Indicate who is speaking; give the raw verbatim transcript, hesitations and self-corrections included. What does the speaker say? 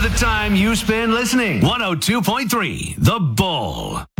Speaker 1: the time you spend listening. one oh two point three The Bull.